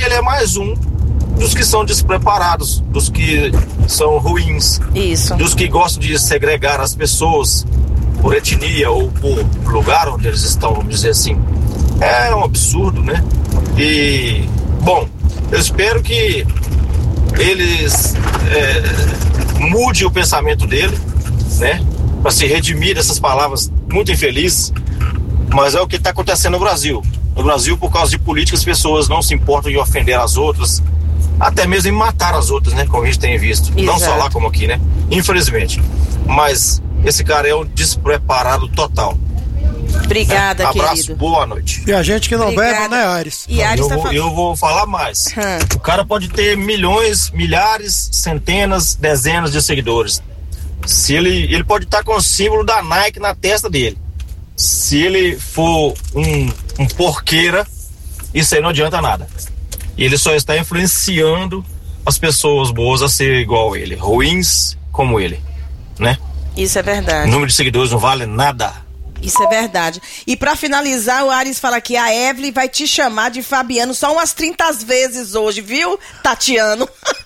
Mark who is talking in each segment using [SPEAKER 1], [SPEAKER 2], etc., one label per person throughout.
[SPEAKER 1] ele é mais um dos que são despreparados, dos que são ruins, dos que gostam de segregar as pessoas por etnia ou por lugar onde eles estão, vamos dizer assim. É um absurdo, né? E, bom, eu espero que eles mude o pensamento dele, né? Para se redimir dessas palavras muito infelizes, mas é o que está acontecendo no Brasil. No Brasil, por causa de política, as pessoas não se importam em ofender as outras, até mesmo em matar as outras, né? Como a gente tem visto. Exato. Não só lá como aqui, né? Infelizmente. Mas esse cara é um despreparado total.
[SPEAKER 2] Obrigada,
[SPEAKER 1] abraço,
[SPEAKER 2] querido.
[SPEAKER 1] Boa noite.
[SPEAKER 3] E a gente que não bebe, né, Aires?
[SPEAKER 2] E Aires
[SPEAKER 1] eu vou falar mais. O cara pode ter milhões, milhares, centenas, dezenas de seguidores. Se ele pode estar com o símbolo da Nike na testa dele. Se ele for um porqueira, isso aí não adianta nada. E ele só está influenciando as pessoas boas a ser igual a ele, ruins como ele, né?
[SPEAKER 2] Isso é verdade.
[SPEAKER 1] O número de seguidores não vale nada.
[SPEAKER 2] Isso é verdade. E pra finalizar, o Aires fala que a Evelyn vai te chamar de Fabiano só umas 30 vezes hoje, viu, Tatiano?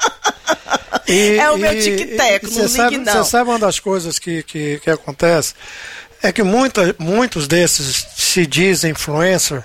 [SPEAKER 2] É o meu tic-tac, não ligue não.
[SPEAKER 3] Você sabe uma das coisas que acontece? É que muitos desses se dizem influencer.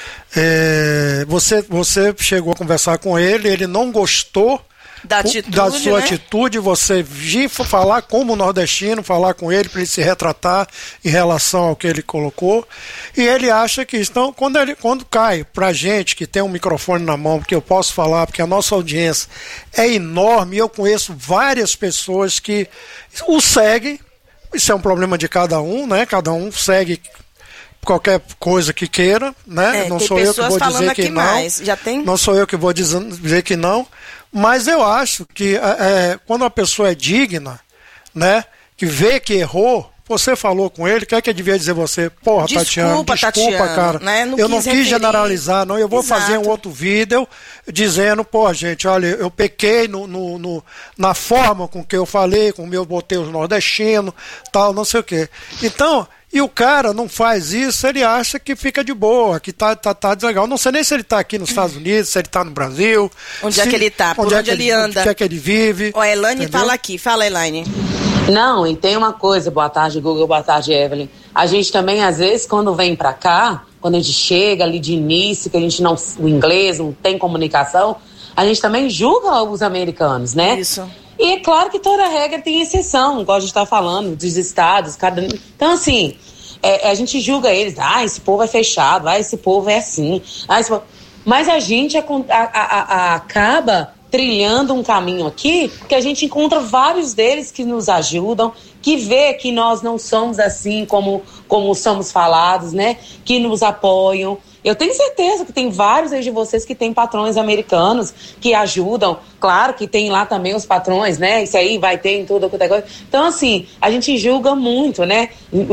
[SPEAKER 3] Você chegou a conversar com ele não gostou da sua atitude, você vir falar como nordestino, falar com ele para ele se retratar em relação ao que ele colocou, e ele acha que então, quando cai pra gente que tem um microfone na mão, porque eu posso falar, porque a nossa audiência é enorme, eu conheço várias pessoas que o seguem, isso é um problema de cada um, né? Cada um segue qualquer coisa que queira, né? Não sou eu que vou dizer que não.
[SPEAKER 2] Já tem?
[SPEAKER 3] Não sou eu que vou dizer que não. Mas eu acho que quando a pessoa é digna, né? Que vê que errou, você falou com ele, o que é que devia dizer você? Porra, desculpa, Tatiana, cara.
[SPEAKER 2] Né?
[SPEAKER 3] Eu não quis generalizar, não. Eu vou fazer um outro vídeo dizendo, pô, gente, olha, eu pequei na forma com que eu falei, com eu botei os nordestinos, tal, não sei o quê. Então, e o cara não faz isso, ele acha que fica de boa, que tá deslegal. Não sei nem se ele tá aqui nos Estados Unidos, se ele tá no Brasil.
[SPEAKER 2] Onde é que ele tá, por onde ele anda.
[SPEAKER 3] Onde é que ele vive.
[SPEAKER 2] Ó, Elaine fala aqui, fala, Elaine.
[SPEAKER 4] Não, e tem uma coisa, boa tarde, Google, boa tarde, Evelyn. A gente também, às vezes, quando vem pra cá, quando a gente chega ali de início, que a gente não, o inglês, não tem comunicação, a gente também julga os americanos, né?
[SPEAKER 2] Isso.
[SPEAKER 4] E é claro que toda regra tem exceção, igual a gente tá falando, dos estados, Então, assim, a gente julga eles, esse povo é fechado, esse povo é assim, mas a gente acaba trilhando um caminho aqui, que a gente encontra vários deles que nos ajudam, que vê que nós não somos assim como somos falados, né? Que nos apoiam. Eu tenho certeza que tem vários aí de vocês que têm patrões americanos que ajudam. Claro que tem lá também os patrões, né? Isso aí vai ter em tudo quanto é coisa. Então, assim, a gente julga muito, né?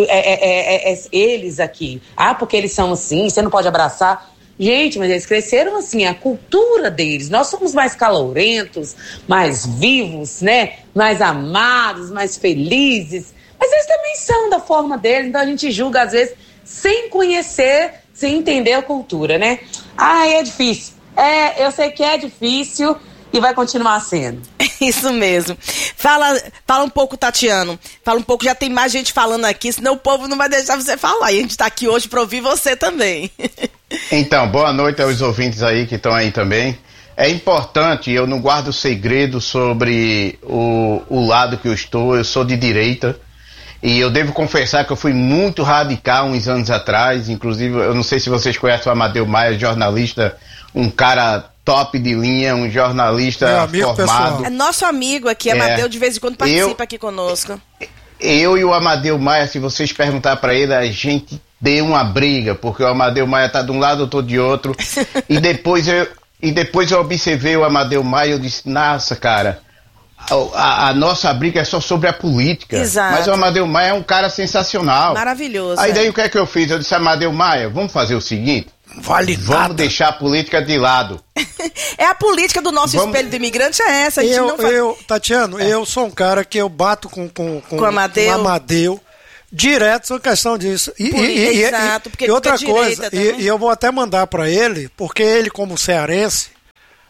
[SPEAKER 4] Eles aqui. Porque eles são assim, você não pode abraçar. Gente, mas eles cresceram assim, a cultura deles. Nós somos mais calorentos, mais vivos, né? Mais amados, mais felizes. Mas eles também são da forma deles, então a gente julga às vezes sem conhecer, sem entender a cultura, né? É difícil. Eu sei que é difícil e vai continuar sendo.
[SPEAKER 2] Isso mesmo. Fala um pouco, Tatiano. Fala um pouco, já tem mais gente falando aqui, senão o povo não vai deixar você falar. E a gente tá aqui hoje para ouvir você também.
[SPEAKER 5] Então, boa noite aos ouvintes aí que estão aí também. É importante, eu não guardo segredo sobre o lado que eu sou de direita, e eu devo confessar que eu fui muito radical uns anos atrás, inclusive, eu não sei se vocês conhecem o Amadeu Maia, jornalista, um cara top de linha, um jornalista formado. Pessoal.
[SPEAKER 2] É nosso amigo aqui, Amadeu, de vez em quando participa aqui conosco.
[SPEAKER 5] Eu e o Amadeu Maia, se vocês perguntar para ele, a gente deu uma briga, porque o Amadeu Maia tá de um lado, eu tô de outro, e depois eu observei o Amadeu Maia e eu disse, nossa, cara, a nossa briga é só sobre a política.
[SPEAKER 2] Exato.
[SPEAKER 5] Mas o Amadeu Maia é um cara sensacional.
[SPEAKER 2] Maravilhoso.
[SPEAKER 5] Aí daí o que é que eu fiz? Eu disse, Amadeu Maia, vamos fazer o seguinte, vamos deixar a política de lado.
[SPEAKER 2] É a política do nosso espelho do imigrante, é essa. A gente
[SPEAKER 3] Tatiano, eu sou um cara que eu bato com o Amadeu direto sobre questão disso.
[SPEAKER 2] Exato, porque
[SPEAKER 3] e outra coisa, e eu vou até mandar para ele, porque ele, como cearense,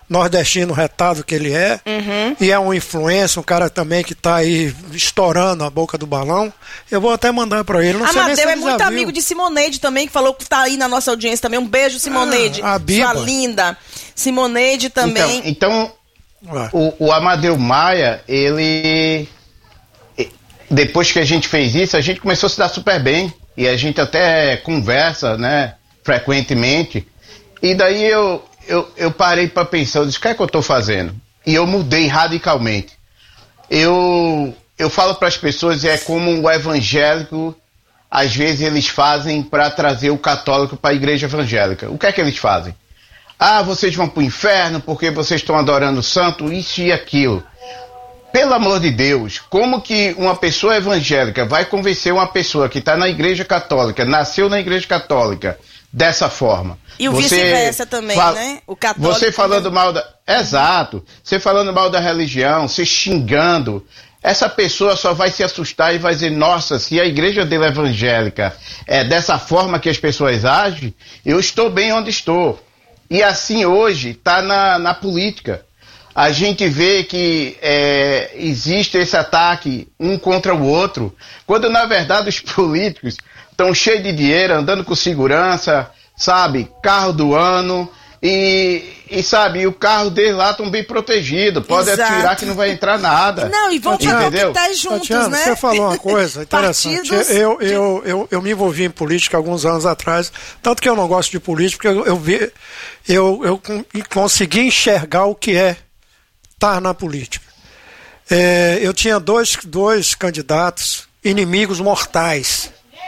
[SPEAKER 3] nordestino retado que ele é, e é um influencer, um cara também que tá aí estourando a boca do balão. Eu vou até mandar pra ele. Não sei nem se ele
[SPEAKER 2] é muito amigo de Simoneide também, que falou que tá aí na nossa audiência também. Um beijo, Simoneide.
[SPEAKER 3] A Biba.
[SPEAKER 2] Sua linda. Simoneide também.
[SPEAKER 5] Então o Amadeu Maia, ele... Depois que a gente fez isso, a gente começou a se dar super bem. E a gente até conversa, né, frequentemente. E daí eu parei para pensar, eu disse, o que é que eu estou fazendo? E eu mudei radicalmente. Eu falo para as pessoas, é como o evangélico, às vezes eles fazem para trazer o católico para a igreja evangélica. O que é que eles fazem? Vocês vão para o inferno porque vocês estão adorando o santo, isso e aquilo. Pelo amor de Deus, como que uma pessoa evangélica vai convencer uma pessoa que está na igreja católica, nasceu na igreja católica, dessa forma?
[SPEAKER 2] E o vice-versa também, né? O católico.
[SPEAKER 5] Você falando mal da... Exato. Você falando mal da religião, você xingando. Essa pessoa só vai se assustar e vai dizer, nossa, se a igreja dele é evangélica é dessa forma que as pessoas agem, eu estou bem onde estou. E assim hoje está na política. A gente vê que existe esse ataque um contra o outro, quando na verdade os políticos estão cheios de dinheiro, andando com segurança, sabe, carro do ano, e sabe, o carro deles lá estão bem protegido, pode atirar que não vai entrar nada.
[SPEAKER 2] Não, e vão estar juntos,
[SPEAKER 3] Tatiana,
[SPEAKER 2] né?
[SPEAKER 3] Você falou uma coisa interessante. Eu me envolvi em política alguns anos atrás, tanto que eu não gosto de política, porque eu consegui enxergar o que é estar na política. Eu tinha dois candidatos inimigos mortais,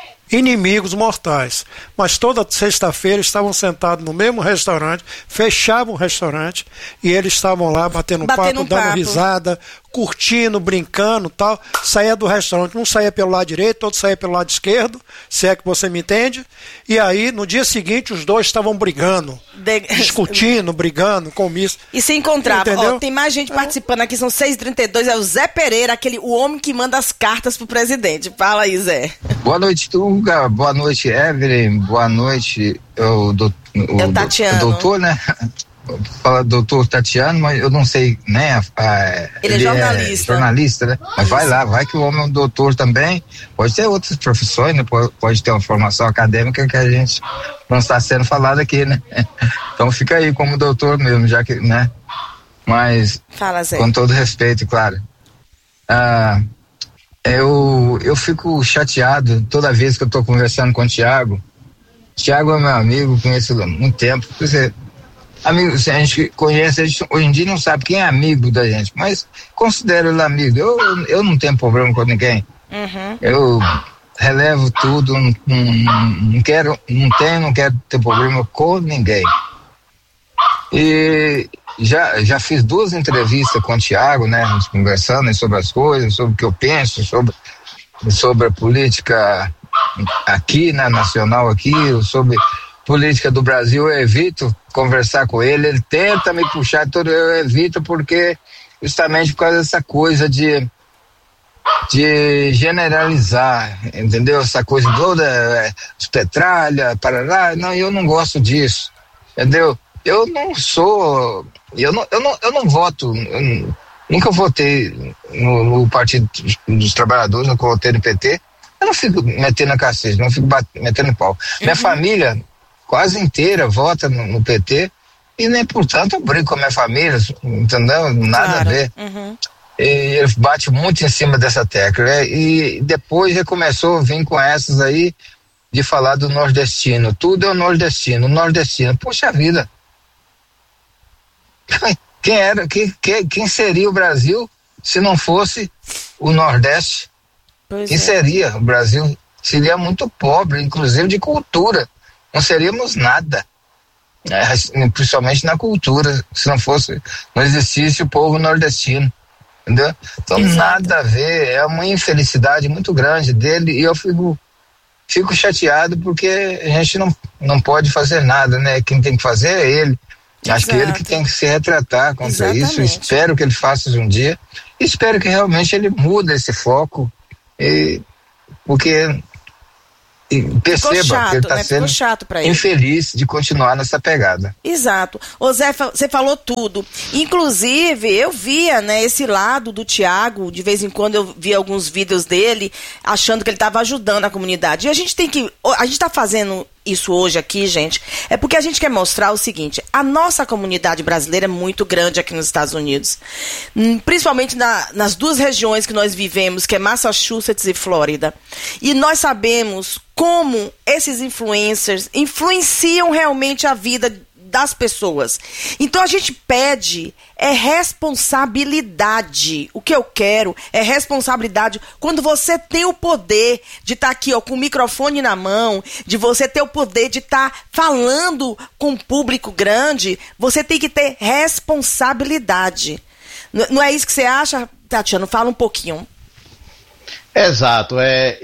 [SPEAKER 3] mas toda sexta-feira estavam sentados no mesmo restaurante, fechavam o restaurante e eles estavam lá batendo papo, dando risada, curtindo, brincando, tal. Saía do restaurante, um saía pelo lado direito, outro saía pelo lado esquerdo, se é que você me entende, e aí no dia seguinte os dois estavam brigando, discutindo, brigando, comício.
[SPEAKER 2] E se encontravam. Tem mais gente participando aqui, são 6h32, é o Zé Pereira, o homem que manda as cartas pro presidente. Fala aí, Zé.
[SPEAKER 6] Boa noite, Tuga, boa noite, Evelyn, boa noite, o
[SPEAKER 2] Tatiano.
[SPEAKER 6] Doutor, né? Fala doutor Tatiano, mas eu não sei, né?
[SPEAKER 2] Ele é jornalista.
[SPEAKER 6] Jornalista, né? Mas vai lá, vai que o homem é um doutor também. Pode ter outras profissões, né? Pode ter uma formação acadêmica que a gente não está sendo falado aqui, né? Então fica aí como doutor mesmo, já que, né? Mas,
[SPEAKER 2] fala, Zé.
[SPEAKER 6] Com todo respeito, claro. Eu fico chateado toda vez que eu estou conversando com o Thiago. Thiago é meu amigo, conheço há muito tempo. Amigo, se a gente conhece, a gente hoje em dia não sabe quem é amigo da gente, mas considero ele amigo. Eu não tenho problema com ninguém. Eu relevo tudo, não quero ter problema com ninguém. E já fiz 2 entrevistas com o Thiago, né, conversando sobre as coisas, sobre o que eu penso, sobre a política aqui, né, nacional aqui, sobre política do Brasil. Eu evito conversar com ele tenta me puxar, eu evito porque justamente por causa dessa coisa de generalizar, entendeu? Essa coisa toda, petralha, parará, não, eu não gosto disso, entendeu? Eu não voto, nunca votei no Partido dos Trabalhadores, nunca votei no PT, eu não fico metendo a cacete, não fico metendo pau. Minha família quase inteira vota no PT e nem portanto eu brigo com a minha família, entendeu? Nada a ver. E ele bate muito em cima dessa tecla, né? E depois já começou a vir com essas aí de falar do nordestino, tudo é o nordestino, poxa vida, quem seria o Brasil se não fosse o Nordeste? Quem seria o Brasil? Seria muito pobre, inclusive de cultura. Não seríamos nada, principalmente na cultura, se não existisse o povo nordestino, entendeu? Então nada a ver, é uma infelicidade muito grande dele e eu fico chateado porque a gente não pode fazer nada, né? Quem tem que fazer é ele. Acho que ele que tem que se retratar contra isso. Espero que ele faça isso um dia. Espero que realmente ele mude esse foco, porque perceba que ele está sendo
[SPEAKER 2] chato pra ele.
[SPEAKER 6] infeliz de continuar nessa pegada.
[SPEAKER 2] Exato. Ô Zé, você falou tudo. Inclusive, eu via, né, esse lado do Thiago, de vez em quando eu via alguns vídeos dele, achando que ele estava ajudando a comunidade. E a gente está fazendo isso hoje aqui, gente, é porque a gente quer mostrar o seguinte: a nossa comunidade brasileira é muito grande aqui nos Estados Unidos, principalmente nas duas regiões que nós vivemos, que é Massachusetts e Flórida. E nós sabemos como esses influencers influenciam realmente a vida das pessoas. Então a gente pede responsabilidade. O que eu quero é responsabilidade. Quando você tem o poder de estar aqui, ó, com o microfone na mão, de você ter o poder de estar falando com um público grande, você tem que ter responsabilidade. Não é isso que você acha, Tatiana? Fala um pouquinho.
[SPEAKER 5] Exato,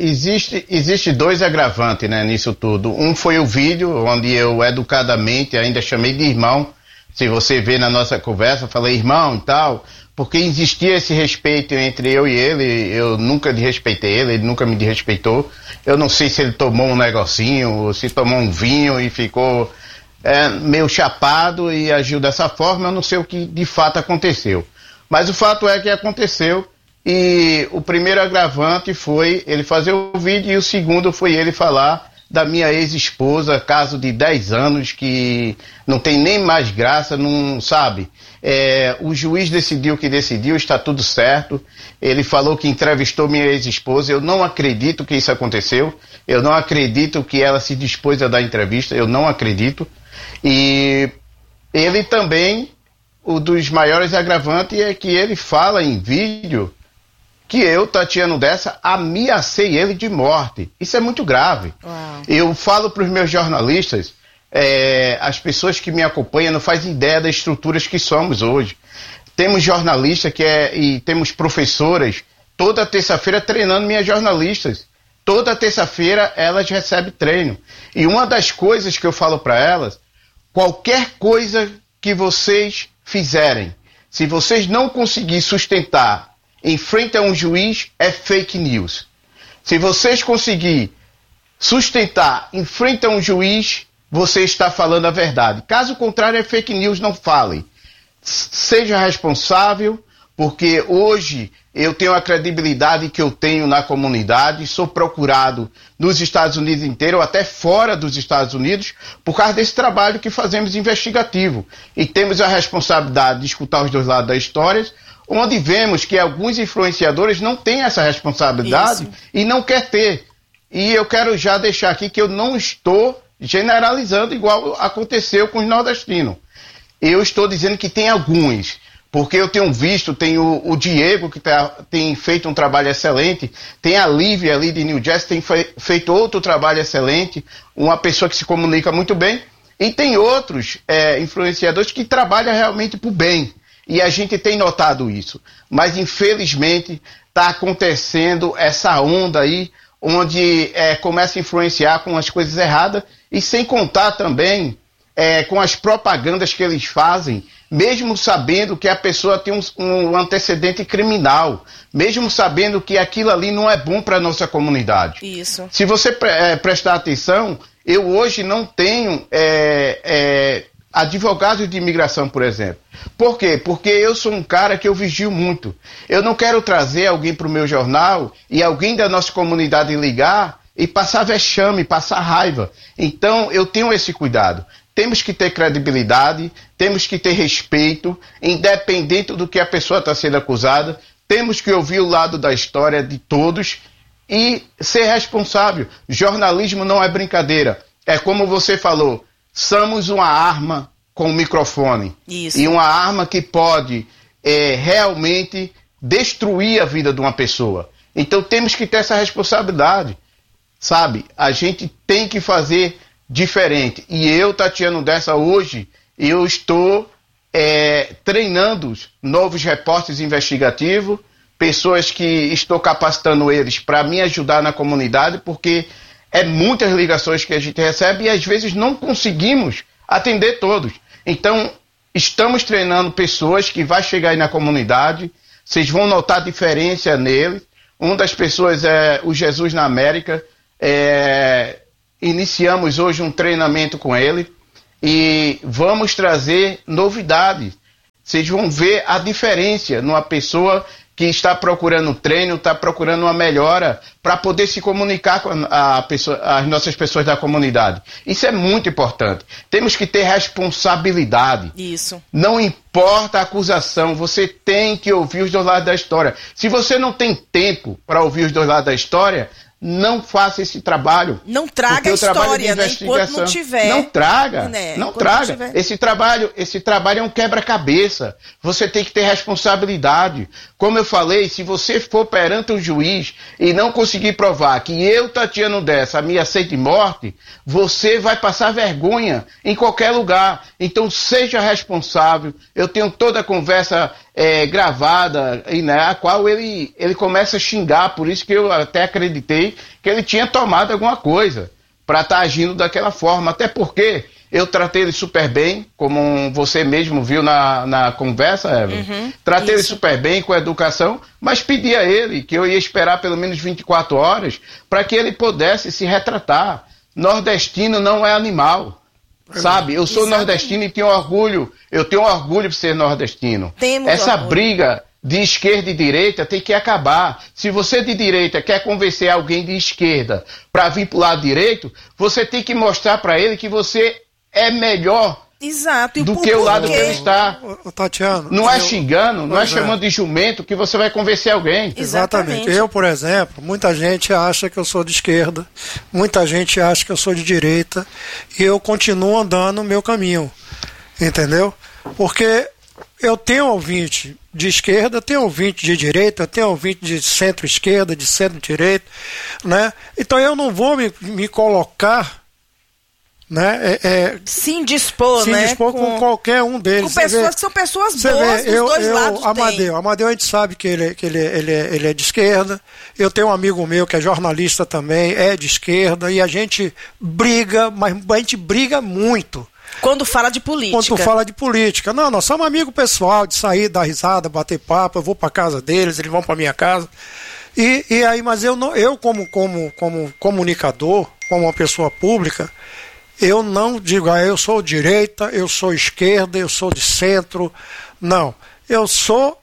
[SPEAKER 5] existe dois agravantes, né, nisso tudo. Um foi o vídeo, onde eu educadamente ainda chamei de irmão. Se você vê na nossa conversa, eu falei irmão e tal, porque existia esse respeito entre eu e ele. Eu nunca desrespeitei ele nunca me desrespeitou. Eu não sei se ele tomou um negocinho, ou se tomou um vinho e ficou meio chapado e agiu dessa forma. Eu não sei o que de fato aconteceu. Mas o fato é que aconteceu. E o primeiro agravante foi ele fazer o vídeo, e o segundo foi ele falar da minha ex-esposa, caso de 10 anos, que não tem nem mais graça, não sabe. O juiz decidiu o que decidiu, está tudo certo. Ele falou que entrevistou minha ex-esposa. Eu não acredito que isso aconteceu. Eu não acredito que ela se dispôs a dar entrevista. Eu não acredito. E ele também, o dos maiores agravantes é que ele fala em vídeo que eu, Tatiana Dessa, ameacei ele de morte. Isso é muito grave. Uau. Eu falo para os meus jornalistas, as pessoas que me acompanham não fazem ideia das estruturas que somos hoje. Temos jornalistas e temos professoras toda terça-feira treinando minhas jornalistas. Toda terça-feira elas recebem treino. E uma das coisas que eu falo para elas, qualquer coisa que vocês fizerem, se vocês não conseguirem sustentar em frente a um juiz, é fake news. Se vocês conseguirem sustentar em frente a um juiz, você está falando a verdade. Caso contrário, é fake news, não fale. Seja responsável, porque hoje eu tenho a credibilidade que eu tenho na comunidade, sou procurado nos Estados Unidos inteiro, ou até fora dos Estados Unidos, por causa desse trabalho que fazemos investigativo. E temos a responsabilidade de escutar os dois lados da história, onde vemos que alguns influenciadores não têm essa responsabilidade. Isso. E não quer ter. E eu quero já deixar aqui que eu não estou generalizando igual aconteceu com os nordestinos. Eu estou dizendo que tem alguns, porque eu tenho visto, tem o Diego, que tem feito um trabalho excelente, tem a Lívia ali de New Jersey, tem feito outro trabalho excelente, uma pessoa que se comunica muito bem, e tem outros influenciadores que trabalham realmente por bem. E a gente tem notado isso. Mas, infelizmente, está acontecendo essa onda aí, onde começa a influenciar com as coisas erradas, e sem contar também com as propagandas que eles fazem, mesmo sabendo que a pessoa tem um antecedente criminal, mesmo sabendo que aquilo ali não é bom para a nossa comunidade.
[SPEAKER 2] Isso.
[SPEAKER 5] Se você prestar atenção, eu hoje não tenho advogados de imigração, por exemplo. Por quê? Porque eu sou um cara que eu vigio muito. Eu não quero trazer alguém para o meu jornal e alguém da nossa comunidade ligar e passar vexame, passar raiva. Então, eu tenho esse cuidado. Temos que ter credibilidade, temos que ter respeito, independente do que a pessoa está sendo acusada. Temos que ouvir o lado da história de todos e ser responsável. Jornalismo não é brincadeira. É como você falou, somos uma arma com o microfone.
[SPEAKER 2] Isso.
[SPEAKER 5] E uma arma que pode realmente destruir a vida de uma pessoa. Então temos que ter essa responsabilidade, sabe? A gente tem que fazer diferente. E eu, Tatiana Dessa, hoje, eu estou treinando novos repórteres investigativos, pessoas que estou capacitando eles para me ajudar na comunidade, porque muitas ligações que a gente recebe e às vezes não conseguimos atender todos. Então, estamos treinando pessoas que vai chegar aí na comunidade, vocês vão notar a diferença nele. Uma das pessoas é o Jesus na América, iniciamos hoje um treinamento com ele e vamos trazer novidades. Vocês vão ver a diferença numa pessoa que está procurando treino, está procurando uma melhora para poder se comunicar com as nossas pessoas da comunidade. Isso é muito importante. Temos que ter responsabilidade.
[SPEAKER 2] Isso.
[SPEAKER 5] Não importa a acusação, você tem que ouvir os dois lados da história. Se você não tem tempo para ouvir os dois lados da história, não faça esse trabalho.
[SPEAKER 2] Não traga a história, né? Enquanto não tiver.
[SPEAKER 5] Não traga, né? Não traga. Esse trabalho é um quebra-cabeça. Você tem que ter responsabilidade. Como eu falei, se você for perante um juiz e não conseguir provar que eu, Tatiano Dessa, me aceito de morte, você vai passar vergonha em qualquer lugar. Então seja responsável. Eu tenho toda a conversa gravada, a qual ele começa a xingar, por isso que eu até acreditei que ele tinha tomado alguma coisa para estar agindo daquela forma, até porque eu tratei ele super bem, como você mesmo viu na conversa, Evelyn. Tratei ele super bem, com educação, mas pedi a ele que eu ia esperar pelo menos 24 horas para que ele pudesse se retratar. Nordestino não é animal. Sabe, eu sou nordestino e tenho orgulho, eu tenho orgulho de ser nordestino. Essa briga de esquerda e direita tem que acabar. Se você de direita quer convencer alguém de esquerda para vir para o lado direito, você tem que mostrar para ele que você é melhor.
[SPEAKER 2] Exato.
[SPEAKER 5] Do que o lado que ele está.
[SPEAKER 3] Tatiano,
[SPEAKER 5] não é xingando, não é chamando de jumento que você vai convencer alguém.
[SPEAKER 3] Exatamente. Eu, por exemplo, muita gente acha que eu sou de esquerda, muita gente acha que eu sou de direita, e eu continuo andando o meu caminho, entendeu? Porque eu tenho ouvinte de esquerda, tenho ouvinte de direita, tenho ouvinte de centro-esquerda, de centro-direita, né? Então eu não vou me colocar, né,
[SPEAKER 2] se indispor,
[SPEAKER 3] né, com qualquer um deles.
[SPEAKER 2] Com pessoas que são pessoas boas, dos dois lados.
[SPEAKER 3] Amadeu, a gente sabe que ele é de esquerda. Eu tenho um amigo meu que é jornalista também, é de esquerda, e a gente briga, mas a gente briga muito.
[SPEAKER 2] Quando fala de política. Não, nós somos amigos pessoal, de sair, dar risada, bater papo, eu vou para casa deles, eles vão para minha casa. E aí, mas eu como comunicador, como uma pessoa pública, eu não digo, eu sou direita, eu sou esquerda, eu sou de centro. Não, eu sou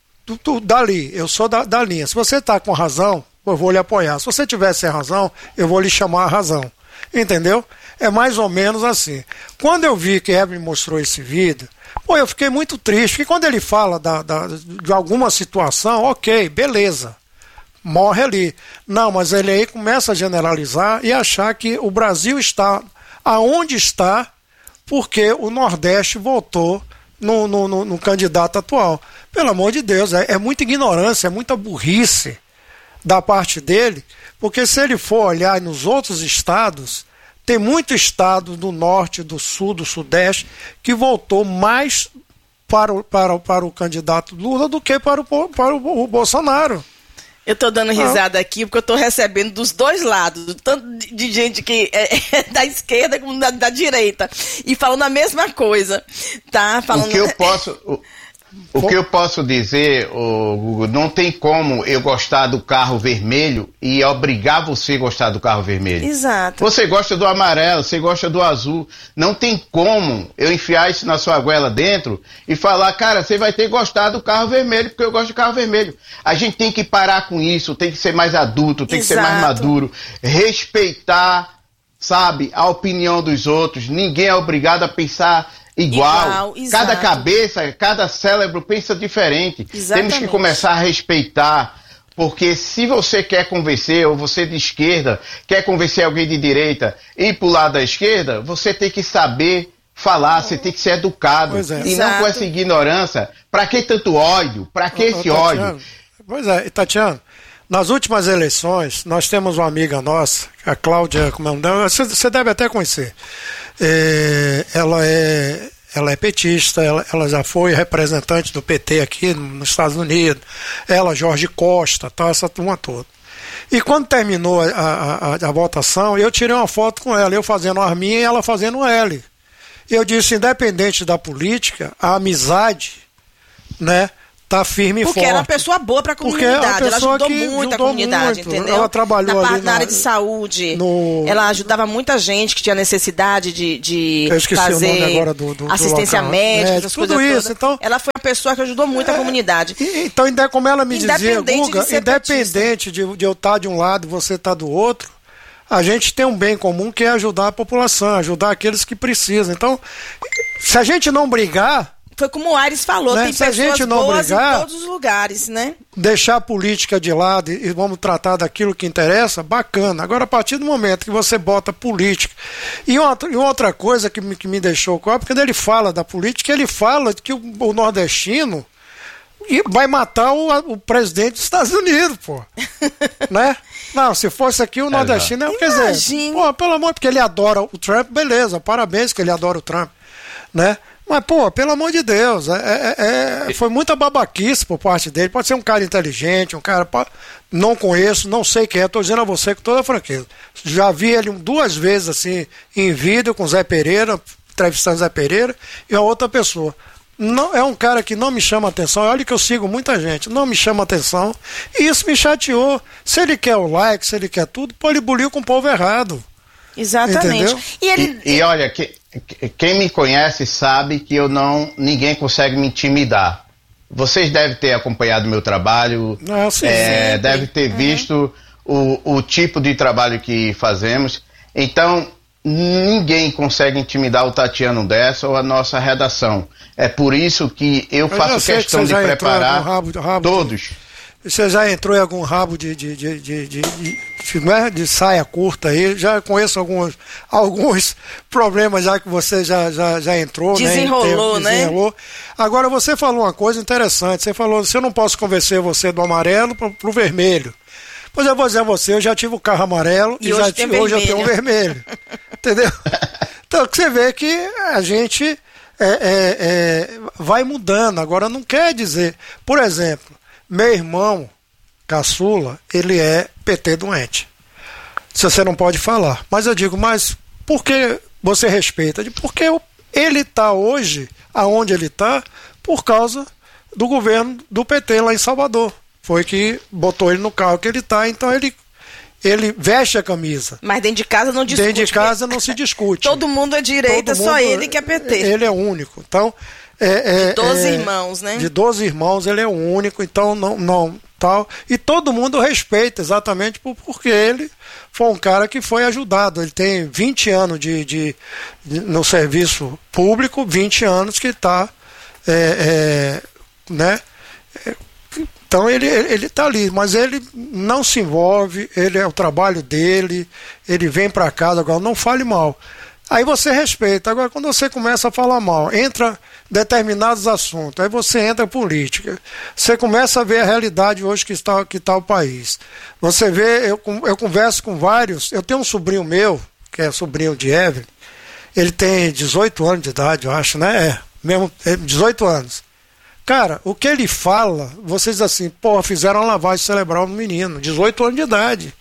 [SPEAKER 2] dali, eu sou da linha. Se você está com razão, eu vou lhe apoiar. Se você tiver sem razão, eu vou lhe chamar a razão. Entendeu? É mais ou menos assim. Quando eu vi que Evelyn mostrou esse vídeo, eu fiquei muito triste, porque quando ele fala de alguma situação, ok, beleza, morre ali. Não, mas ele aí começa a generalizar e achar que o Brasil está aonde está, porque o Nordeste votou no candidato atual. Pelo amor de Deus, é muita ignorância, é muita burrice da parte dele, porque se ele for olhar nos outros estados, tem muito estado do Norte, do Sul, do Sudeste, que votou mais para o candidato Lula do que para o Bolsonaro. Eu tô dando risada aqui porque eu tô recebendo dos dois lados, tanto de gente que é da esquerda como da direita, e falando a mesma coisa, tá? Falando...
[SPEAKER 5] O que eu posso dizer, Gugu, não tem como eu gostar do carro vermelho e obrigar você a gostar do carro vermelho.
[SPEAKER 2] Exato.
[SPEAKER 5] Você gosta do amarelo, você gosta do azul. Não tem como eu enfiar isso na sua goela dentro e falar, cara, você vai ter que gostar do carro vermelho porque eu gosto do carro vermelho. A gente tem que parar com isso, tem que ser mais adulto, tem que ser mais maduro, respeitar, sabe, a opinião dos outros. Ninguém é obrigado a pensar igual. Cada cabeça, cada cérebro pensa diferente.
[SPEAKER 2] Exatamente.
[SPEAKER 5] Temos que começar a respeitar, porque se você quer convencer, ou você de esquerda quer convencer alguém de direita e ir pro lado da esquerda, você tem que saber falar, você tem que ser educado. E não com essa ignorância. Pra que tanto ódio? Pra que esse ódio?
[SPEAKER 3] Pois é, Tatiano, nas últimas eleições, nós temos uma amiga nossa, a Cláudia, como é o nome dela? Você deve até conhecer. Ela é petista, ela já foi representante do PT aqui nos Estados Unidos, ela, Jorge Costa, tá, essa turma toda. E quando terminou a votação, eu tirei uma foto com ela, eu fazendo uma arminha e ela fazendo um L. Eu disse, independente da política, a amizade, né, Tá firme e forte.
[SPEAKER 2] Porque era uma pessoa boa para a comunidade. Ela ajudou muito a comunidade, entendeu?
[SPEAKER 3] Ela trabalhou
[SPEAKER 2] na área de saúde. Ela ajudava muita gente que tinha necessidade de fazer
[SPEAKER 3] o nome agora do
[SPEAKER 2] assistência médica, essas
[SPEAKER 3] tudo
[SPEAKER 2] coisas
[SPEAKER 3] isso. Então,
[SPEAKER 2] ela foi uma pessoa que ajudou muito a comunidade.
[SPEAKER 3] Então, como ela me dizia, Guga, independente de eu estar de um lado e você estar do outro, a gente tem um bem comum que é ajudar a população, ajudar aqueles que precisam. Então, se a gente não brigar...
[SPEAKER 2] Foi como o Aires falou, né? Tem
[SPEAKER 3] se pessoas boas brigar,
[SPEAKER 2] em todos os lugares, né?
[SPEAKER 3] Deixar a política de lado e vamos tratar daquilo que interessa, bacana. Agora, a partir do momento que você bota política... E outra coisa que me deixou com porque quando ele fala da política, ele fala que o nordestino vai matar o presidente dos Estados Unidos, pô. Né? Não, se fosse aqui o nordestino... Quer dizer, pô, pelo amor, porque ele adora o Trump, beleza, parabéns que ele adora o Trump, né? Mas, pô, pelo amor de Deus, foi muita babaquice por parte dele. Pode ser um cara inteligente, um cara... Não conheço, não sei quem é, tô dizendo a você com toda a franqueza. Já vi ele 2 vezes, assim, em vídeo com o Zé Pereira, entrevistando o Zé Pereira, e a outra pessoa. Não, é um cara que não me chama atenção. Olha que eu sigo muita gente, não me chama atenção. E isso me chateou. Se ele quer o like, se ele quer tudo, pô, ele buliu com o povo errado.
[SPEAKER 2] Exatamente.
[SPEAKER 3] Entendeu?
[SPEAKER 5] E olha, quem me conhece sabe que ninguém consegue me intimidar. Vocês devem ter acompanhado meu trabalho, devem ter visto o tipo de trabalho que fazemos. Então, ninguém consegue intimidar o Tatiano Dessa ou a nossa redação. É por isso que eu faço questão de preparar todos.
[SPEAKER 3] Você já entrou em algum rabo de saia curta aí? Já conheço alguns problemas já que você já entrou.
[SPEAKER 2] Desenrolou, né? Desenrolou.
[SPEAKER 3] Agora, você falou uma coisa interessante. Você falou, se eu não posso convencer você do amarelo pro vermelho. Pois eu vou dizer a você, eu já tive o carro amarelo e hoje eu tenho um vermelho. Entendeu? Então, você vê que a gente vai mudando. Agora, não quer dizer... Por exemplo, meu irmão, caçula, ele é PT doente. Se você não pode falar. Mas eu digo, mas por que você respeita? Porque ele está hoje, aonde ele está, por causa do governo do PT lá em Salvador. Foi que botou ele no carro que ele está, então ele veste a camisa.
[SPEAKER 2] Mas dentro de casa não discute.
[SPEAKER 3] Dentro de casa não se discute.
[SPEAKER 2] Todo mundo é direita, só ele que é PT.
[SPEAKER 3] Ele é único. Então,
[SPEAKER 2] de 12 irmãos, né?
[SPEAKER 3] De 12 irmãos, ele é o único, então não tal. E todo mundo respeita, exatamente porque ele foi um cara que foi ajudado. Ele tem 20 anos no serviço público, 20 anos que está, né? Então ele está ali, mas ele não se envolve, ele é o trabalho dele, ele vem para casa, agora não fale mal. Aí você respeita. Agora, quando você começa a falar mal, entra determinados assuntos, aí você entra política, você começa a ver a realidade hoje que está o país. Você vê, eu converso com vários, eu tenho um sobrinho meu, que é sobrinho de Evelyn, ele tem 18 anos de idade, eu acho, né? Mesmo 18 anos. Cara, o que ele fala, vocês assim, fizeram uma lavagem cerebral no menino, 18 anos de idade.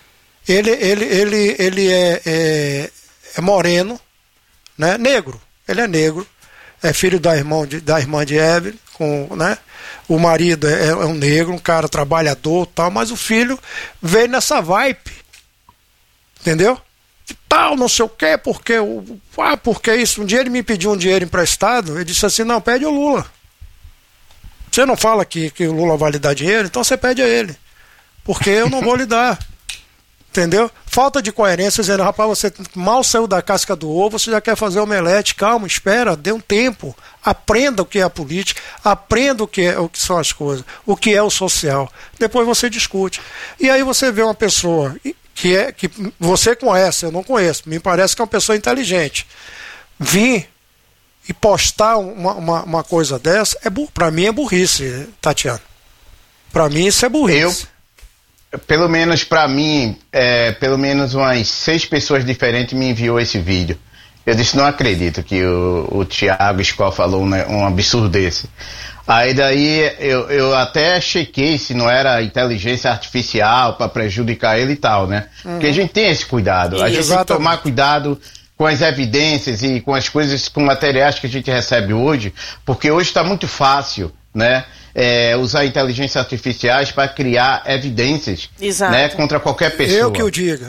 [SPEAKER 3] Ele é moreno, né? Negro, ele é negro, é filho da irmã de Evelyn, né? O marido é um negro, um cara trabalhador tal, mas o filho veio nessa vibe, entendeu? Tal, não sei o que, porque isso. Um dia ele me pediu um dinheiro emprestado, ele disse assim, não, pede o Lula. Você não fala que o Lula vai lhe dar dinheiro, então você pede a ele, porque eu não vou lhe dar. Entendeu? Falta de coerência, dizendo, rapaz, você mal saiu da casca do ovo, você já quer fazer omelete, calma, espera, dê um tempo, aprenda o que é a política, aprenda o que são as coisas, o que é o social, depois você discute. E aí você vê uma pessoa que você conhece, eu não conheço, me parece que é uma pessoa inteligente, vir e postar uma coisa dessa, para mim é burrice, Tatiana. Para mim isso é burrice.
[SPEAKER 5] Pelo menos para mim, pelo menos umas 6 pessoas diferentes me enviou esse vídeo. Eu disse, não acredito que o Thiago Skol falou um absurdo desse. Aí daí eu até chequei se não era inteligência artificial para prejudicar ele e tal, né? Porque a gente tem esse cuidado. A gente tem que tomar cuidado com as evidências e com as coisas, com materiais que a gente recebe hoje, porque hoje está muito fácil, né? usar inteligências artificiais para criar evidências, né, contra qualquer pessoa.
[SPEAKER 3] Eu que o diga.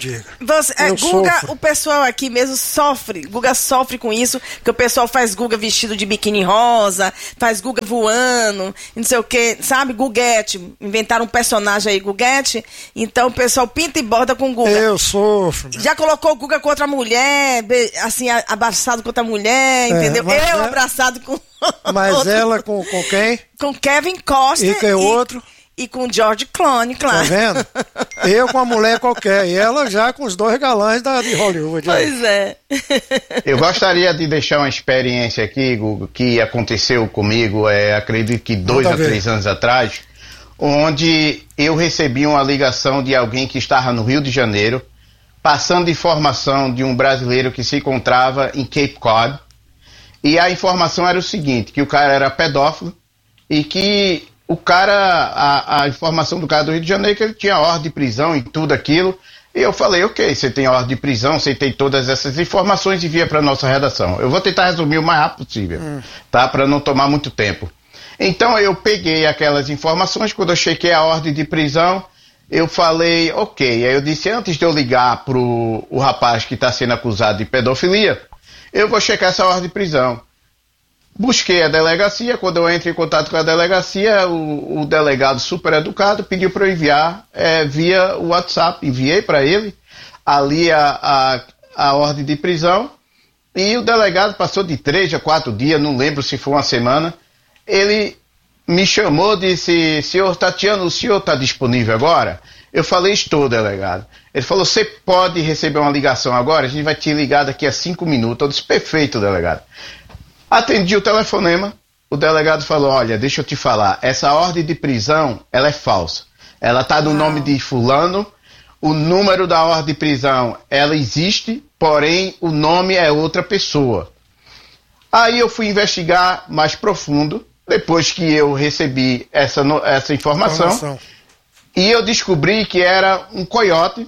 [SPEAKER 2] Guga, o pessoal aqui mesmo sofre. Guga sofre com isso, que o pessoal faz Guga vestido de biquíni rosa, faz Guga voando, não sei o que, sabe? Guguete. Inventaram um personagem aí, Guguete. Então o pessoal pinta e borda com Guga.
[SPEAKER 3] Eu sofro.
[SPEAKER 2] Já colocou o Guga contra a mulher, assim, abraçado contra a mulher, entendeu? Eu abraçado com...
[SPEAKER 3] Mas outro. Ela com quem?
[SPEAKER 2] Com Kevin Costner.
[SPEAKER 3] E quem outro?
[SPEAKER 2] E com George Clooney, claro.
[SPEAKER 3] Tá vendo? Eu com uma mulher qualquer. E ela já com os 2 galãs de Hollywood.
[SPEAKER 2] Pois é.
[SPEAKER 5] Eu gostaria de deixar uma experiência aqui, Guga, que aconteceu comigo, acredito que 2 a 3 anos atrás, onde eu recebi uma ligação de alguém que estava no Rio de Janeiro, passando informação de um brasileiro que se encontrava em Cape Cod. E a informação era o seguinte, que o cara era pedófilo e que o cara, a informação do cara do Rio de Janeiro, que ele tinha ordem de prisão e tudo aquilo. E eu falei, ok, você tem ordem de prisão, você tem todas essas informações, envia para nossa redação. Eu vou tentar resumir o mais rápido possível, tá? Para não tomar muito tempo. Então eu peguei aquelas informações, quando eu chequei a ordem de prisão, eu falei, ok. Aí eu disse, antes de eu ligar pro o rapaz que está sendo acusado de pedofilia, eu vou checar essa ordem de prisão. Busquei a delegacia, quando eu entro em contato com a delegacia, o delegado super educado pediu para eu enviar via WhatsApp. Enviei para ele ali a ordem de prisão e o delegado passou de 3 a 4 dias, não lembro se foi uma semana. Ele me chamou e disse, senhor Tatiano, o senhor está disponível agora? Eu falei, estou, delegado. Ele falou, você pode receber uma ligação agora? A gente vai te ligar daqui a 5 minutos. Eu disse, perfeito, delegado. Atendi o telefonema, o delegado falou, olha, deixa eu te falar, essa ordem de prisão, ela é falsa. Ela está no nome de fulano, o número da ordem de prisão, ela existe, porém o nome é outra pessoa. Aí eu fui investigar mais profundo, depois que eu recebi essa informação. E eu descobri que era um coiote,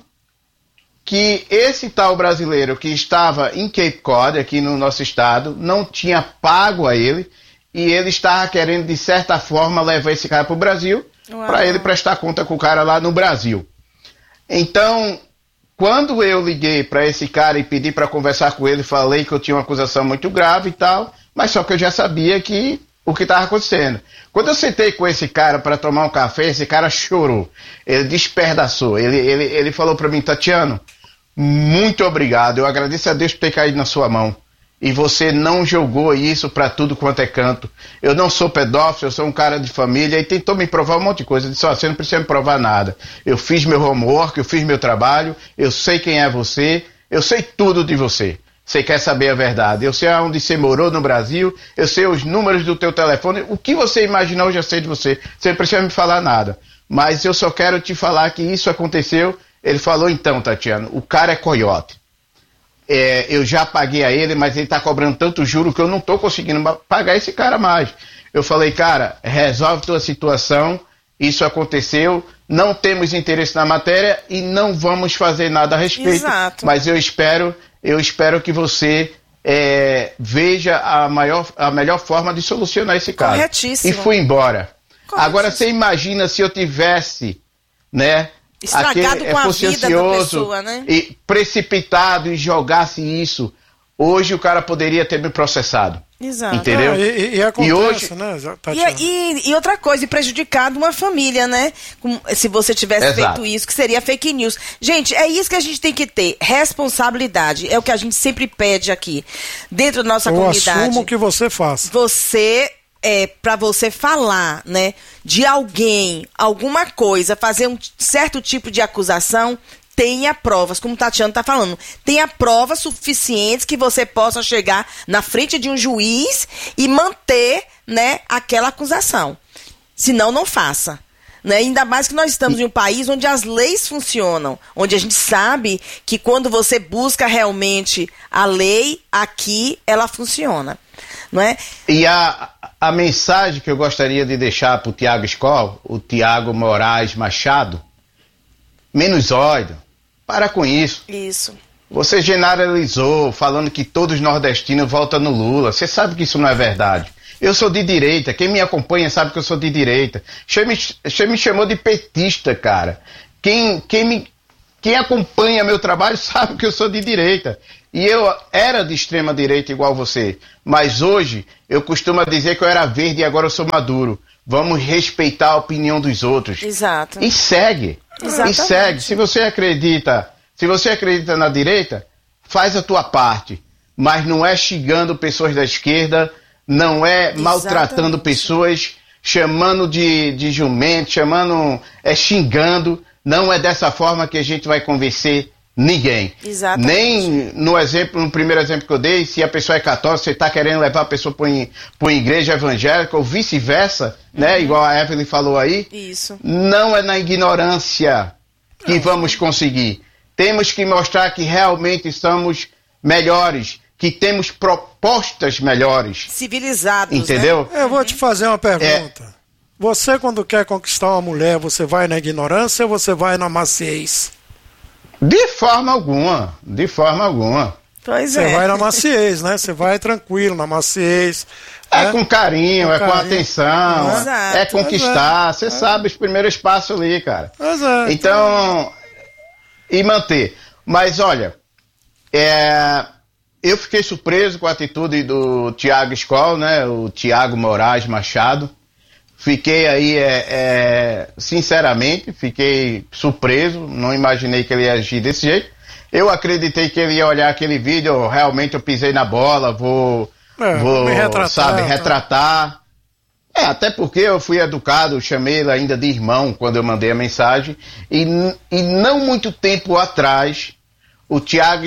[SPEAKER 5] que esse tal brasileiro que estava em Cape Cod, aqui no nosso estado, não tinha pago a ele, e ele estava querendo, de certa forma, levar esse cara para o Brasil, para ele prestar conta com o cara lá no Brasil. Então, quando eu liguei para esse cara e pedi para conversar com ele, falei que eu tinha uma acusação muito grave e tal, mas só que eu já sabia que o que estava acontecendo. Quando eu sentei com esse cara para tomar um café, esse cara chorou. Ele despedaçou. Ele falou para mim, Tatiano, muito obrigado. Eu agradeço a Deus por ter caído na sua mão. E você não jogou isso para tudo quanto é canto. Eu não sou pedófilo, eu sou um cara de família. E tentou me provar um monte de coisa. Eu disse, você não precisa me provar nada. Eu fiz meu homework, eu fiz meu trabalho. Eu sei quem é você. Eu sei tudo de você. Você quer saber a verdade. Eu sei onde você morou no Brasil, eu sei os números do teu telefone, o que você imaginou eu já sei de você. Você não precisa me falar nada. Mas eu só quero te falar que isso aconteceu. Ele falou, então, Tatiano, o cara é coiote. Eu já paguei a ele, mas ele está cobrando tanto juro que eu não estou conseguindo pagar esse cara mais. Eu falei, cara, resolve tua situação, isso aconteceu, não temos interesse na matéria e não vamos fazer nada a respeito.
[SPEAKER 2] Exato.
[SPEAKER 5] Mas eu espero que você veja a melhor forma de solucionar esse caso.
[SPEAKER 2] Corretíssimo.
[SPEAKER 5] E fui embora. Agora você imagina se eu tivesse, né,
[SPEAKER 2] estragado com a vida da pessoa, né?
[SPEAKER 5] E precipitado e jogasse isso, hoje o cara poderia ter me processado.
[SPEAKER 2] Exato.
[SPEAKER 5] Entendeu?
[SPEAKER 3] E acontece, hoje, né?
[SPEAKER 2] E outra coisa, e prejudicado uma família, né? Se você tivesse feito isso, que seria fake news. Gente, é isso que a gente tem que ter, responsabilidade. É o que a gente sempre pede aqui, dentro da nossa comunidade.
[SPEAKER 3] Assuma o que você faça.
[SPEAKER 2] Para você falar, né, de alguém, alguma coisa, fazer um certo tipo de acusação, tenha provas, como o Tatiano está falando, tenha provas suficientes que você possa chegar na frente de um juiz e manter, né, aquela acusação. Senão, não faça. Né? Ainda mais que nós estamos em um país onde as leis funcionam, onde a gente sabe que quando você busca realmente a lei, aqui ela funciona. Não é?
[SPEAKER 5] E a mensagem que eu gostaria de deixar para o Tiago Skol, o Tiago Moraes Machado, menos ódio, para com isso.
[SPEAKER 2] Isso.
[SPEAKER 5] Você generalizou, falando que todos os nordestinos votam no Lula. Você sabe que isso não é verdade. Eu sou de direita. Quem me acompanha sabe que eu sou de direita. Você me chamou de petista, cara. Quem acompanha meu trabalho sabe que eu sou de direita. E eu era de extrema direita igual você. Mas hoje eu costumo dizer que eu era verde e agora eu sou maduro. Vamos respeitar a opinião dos outros.
[SPEAKER 2] Exato.
[SPEAKER 5] E segue. Exatamente. E segue. Se você acredita na direita, faz a tua parte. Mas não é xingando pessoas da esquerda, não é maltratando pessoas, chamando de jumento, xingando. Não é dessa forma que a gente vai convencer ninguém.
[SPEAKER 2] Exatamente.
[SPEAKER 5] Nem no primeiro exemplo que eu dei, se a pessoa é católica, você está querendo levar a pessoa para uma igreja evangélica ou vice-versa, né? Igual a Evelyn falou aí.
[SPEAKER 2] Isso.
[SPEAKER 5] Não é na ignorância que vamos conseguir. Temos que mostrar que realmente estamos melhores, que temos propostas melhores.
[SPEAKER 2] Civilizados,
[SPEAKER 5] entendeu?
[SPEAKER 3] Né? Eu vou te fazer uma pergunta. Você, quando quer conquistar uma mulher, você vai na ignorância ou você vai na maciez?
[SPEAKER 5] De forma alguma.
[SPEAKER 2] Pois
[SPEAKER 3] Você vai na maciez, né? Você vai tranquilo, na maciez.
[SPEAKER 5] É com carinho, com atenção,
[SPEAKER 2] Exato.
[SPEAKER 5] É conquistar. Você sabe os primeiros passos ali, cara.
[SPEAKER 3] Exato.
[SPEAKER 5] Então, e manter. Mas, olha, eu fiquei surpreso com a atitude do Tiago Escol, né? O Tiago Moraes Machado. Fiquei aí, sinceramente, fiquei surpreso, não imaginei que ele ia agir desse jeito. Eu acreditei que ele ia olhar aquele vídeo, realmente eu pisei na bola, vou
[SPEAKER 3] me retratar.
[SPEAKER 5] Até porque eu fui educado, chamei ele ainda de irmão quando eu mandei a mensagem. E não muito tempo atrás, o Tiago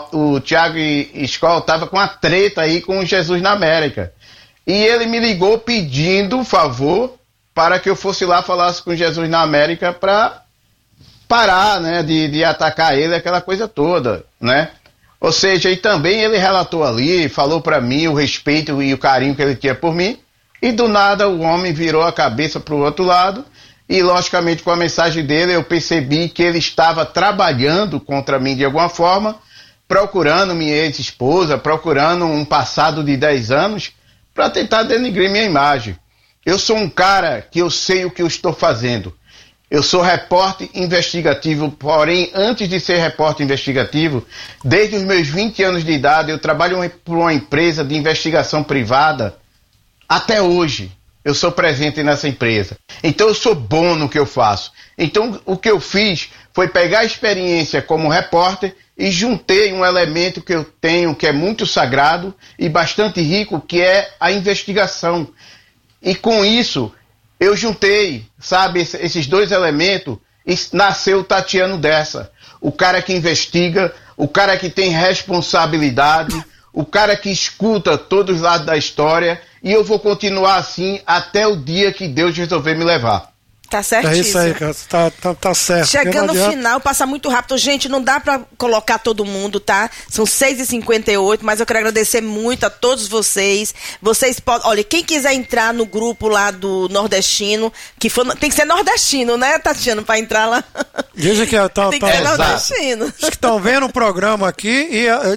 [SPEAKER 5] Escol estava com uma treta aí com o Jesus na América. E ele me ligou pedindo favor para que eu fosse lá falasse com Jesus na América para parar, né, de atacar ele, aquela coisa toda, né? Ou seja, e também ele relatou ali, falou para mim o respeito e o carinho que ele tinha por mim, e do nada o homem virou a cabeça para o outro lado, e logicamente com a mensagem dele eu percebi que ele estava trabalhando contra mim de alguma forma, procurando minha ex-esposa, procurando um passado de 10 anos, para tentar denigrir minha imagem. Eu sou um cara que eu sei o que eu estou fazendo. Eu sou repórter investigativo, porém, antes de ser repórter investigativo, desde os meus 20 anos de idade, eu trabalho por uma empresa de investigação privada. Até hoje, eu sou presente nessa empresa. Então, eu sou bom no que eu faço. Então, o que eu fiz foi pegar a experiência como repórter e juntei um elemento que eu tenho que é muito sagrado e bastante rico, que é a investigação. E com isso, eu juntei, sabe, esses dois elementos e nasceu o Tatiano Dessa. O cara que investiga, o cara que tem responsabilidade, o cara que escuta todos os lados da história, e eu vou continuar assim até o dia que Deus resolver me levar.
[SPEAKER 2] Tá certíssimo.
[SPEAKER 3] É isso aí, cara. Tá certo.
[SPEAKER 2] Chegando no final, passa muito rápido. Gente, não dá pra colocar todo mundo, tá? São 6h58, mas eu quero agradecer muito a todos vocês. Vocês podem... Olha, quem quiser entrar no grupo lá do Nordestino, que for... Tem que ser nordestino, né, Tatiana, pra entrar lá?
[SPEAKER 3] Dizem que
[SPEAKER 2] tem que ser nordestino.
[SPEAKER 3] Os que estão vendo o programa aqui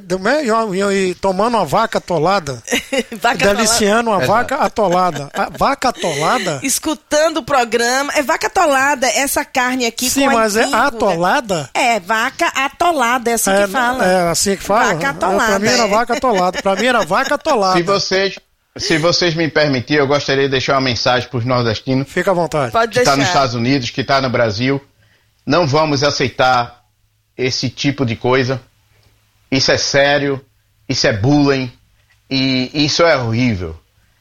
[SPEAKER 3] e tomando uma vaca atolada. Deliciando uma vaca atolada. A vaca atolada?
[SPEAKER 2] Escutando o programa... É vaca atolada, essa carne aqui.
[SPEAKER 3] Sim,
[SPEAKER 2] com
[SPEAKER 3] mas é atolada?
[SPEAKER 2] É, vaca atolada, é assim que fala.
[SPEAKER 3] É assim que fala?
[SPEAKER 2] Vaca atolada.
[SPEAKER 3] Pra mim era vaca atolada. Pra mim era vaca atolada.
[SPEAKER 5] Se vocês me permitirem, eu gostaria de deixar uma mensagem para os nordestinos.
[SPEAKER 3] Fica à vontade.
[SPEAKER 2] Pode
[SPEAKER 5] deixar. Que está nos Estados Unidos, que está no Brasil. Não vamos aceitar esse tipo de coisa. Isso é sério, isso é bullying, e isso é horrível.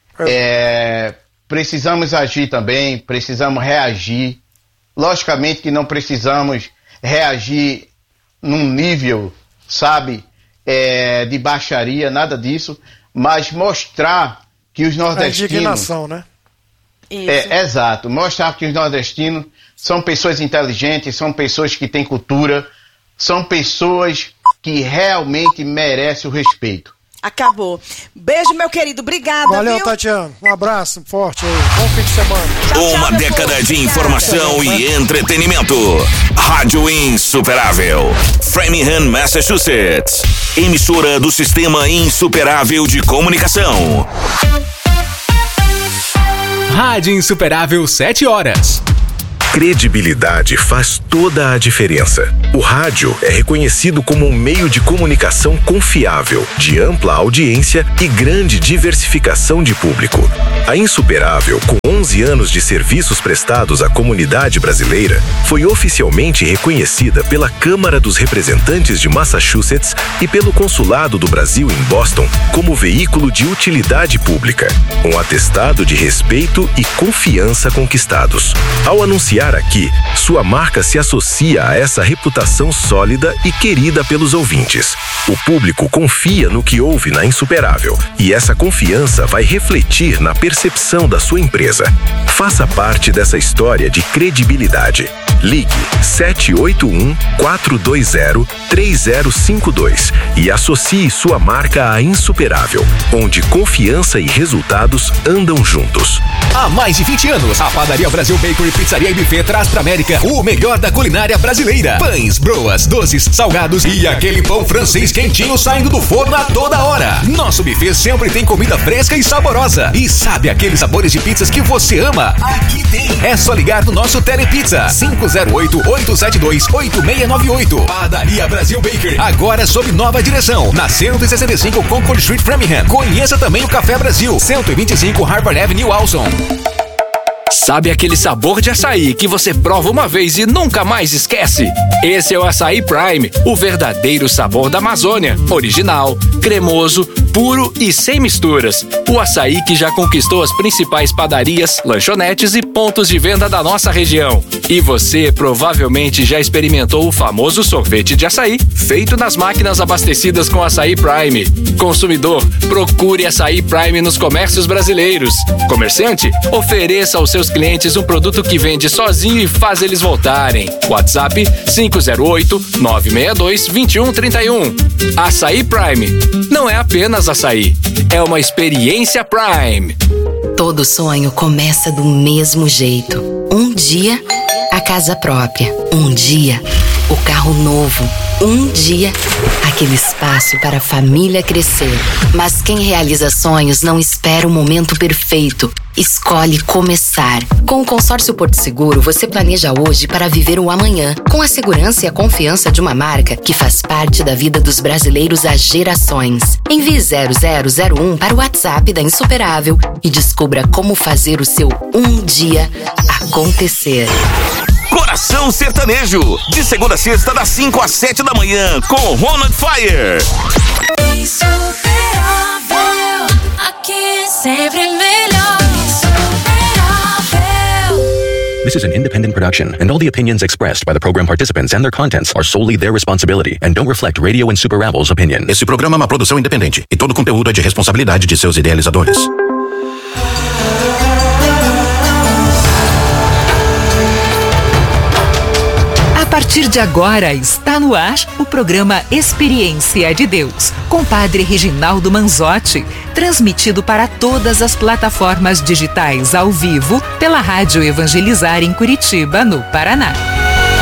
[SPEAKER 5] Precisamos agir também, precisamos reagir. Logicamente que não precisamos reagir num nível, sabe, de baixaria, nada disso, mas mostrar que os nordestinos...
[SPEAKER 3] A indignação, né?
[SPEAKER 5] Exato, mostrar que os nordestinos são pessoas inteligentes, são pessoas que têm cultura, são pessoas que realmente merecem o respeito.
[SPEAKER 2] Acabou. Beijo, meu querido. Obrigada,
[SPEAKER 3] Valeu,
[SPEAKER 2] viu?
[SPEAKER 3] Tatiana. Um abraço forte aí. Bom fim de semana.
[SPEAKER 7] Uma década de informação e entretenimento. Rádio Insuperável. Framingham, Massachusetts. Emissora do Sistema Insuperável de Comunicação.
[SPEAKER 8] Rádio Insuperável 7 horas.
[SPEAKER 9] Credibilidade faz toda a diferença. O rádio é reconhecido como um meio de comunicação confiável, de ampla audiência e grande diversificação de público. A Insuperável, com 11 anos de serviços prestados à comunidade brasileira, foi oficialmente reconhecida pela Câmara dos Representantes de Massachusetts e pelo Consulado do Brasil em Boston como veículo de utilidade pública, um atestado de respeito e confiança conquistados. Ao anunciar aqui, sua marca se associa a essa reputação sólida e querida pelos ouvintes. O público confia no que ouve na Insuperável e essa confiança vai refletir na percepção da sua empresa. Faça parte dessa história de credibilidade. Ligue 781-420-3052 e associe sua marca à Insuperável, onde confiança e resultados andam juntos.
[SPEAKER 8] Há mais de 20 anos, a Padaria Brasil Bakery Pizzaria e Buffet traz pra América o melhor da culinária brasileira. Pães, broas, doces, salgados e aquele pão francês quentinho saindo do forno a toda hora. Nosso buffet sempre tem comida fresca e saborosa. E sabe aqueles sabores de pizzas que você ama? Aqui tem. É só ligar no nosso Telepizza 508-872-8698. Padaria Brasil Bakery, agora sob nova direção, na 165 Concord Street, Framingham. Conheça também o Café Brasil, 125 Harvard Avenue, Alson.
[SPEAKER 10] Sabe aquele sabor de açaí que você prova uma vez e nunca mais esquece? Esse é o Açaí Prime, o verdadeiro sabor da Amazônia. Original, cremoso, puro e sem misturas. O açaí que já conquistou as principais padarias, lanchonetes e pontos de venda da nossa região. E você provavelmente já experimentou o famoso sorvete de açaí, feito nas máquinas abastecidas com Açaí Prime. Consumidor, procure Açaí Prime nos comércios brasileiros. Comerciante, ofereça aos seus clientes um produto que vende sozinho e faz eles voltarem. WhatsApp 508-962-2131. Açaí Prime. Não é apenas açaí, é uma experiência Prime.
[SPEAKER 11] Todo sonho começa do mesmo jeito. Um dia, a casa própria. Um dia, o carro novo. Um dia, aquele espaço para a família crescer. Mas quem realiza sonhos não espera o momento perfeito. Escolhe começar. Com o Consórcio Porto Seguro, você planeja hoje para viver o amanhã, com a segurança e a confiança de uma marca que faz parte da vida dos brasileiros há gerações. Envie 0001 para o WhatsApp da Insuperável e descubra como fazer o seu um dia acontecer.
[SPEAKER 7] Coração Sertanejo, de segunda a sexta, das 5 às 7 da manhã, com Ronald Fire.
[SPEAKER 12] Insuperável, aqui sempre melhor.
[SPEAKER 13] This is an independent production, and all the opinions expressed by the program participants and their contents are solely their responsibility and don't reflect Radio Insuperavel's opinion.
[SPEAKER 14] Esse programa é uma produção independente e todo o conteúdo é de responsabilidade de seus idealizadores.
[SPEAKER 15] A partir de agora está no ar o programa Experiência de Deus, com Padre Reginaldo Manzotti, transmitido para todas as plataformas digitais ao vivo pela Rádio Evangelizar em Curitiba, no Paraná.